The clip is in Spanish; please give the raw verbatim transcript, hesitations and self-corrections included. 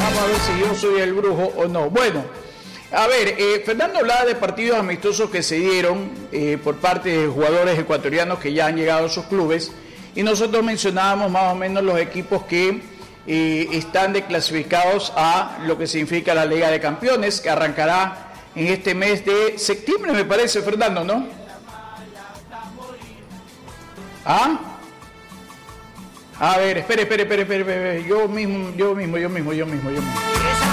Vamos a ver si yo soy el brujo o no. Bueno, a ver, eh, Fernando hablaba de partidos amistosos que se dieron eh, por parte de jugadores ecuatorianos que ya han llegado a sus clubes, y nosotros mencionábamos más o menos los equipos que eh, están desclasificados a lo que significa la Liga de Campeones, que arrancará en este mes de septiembre, me parece, Fernando, ¿no? ¿Ah? A ver, espere, espere, espere, espere, espere. Yo mismo, yo mismo, yo mismo, yo mismo, yo mismo.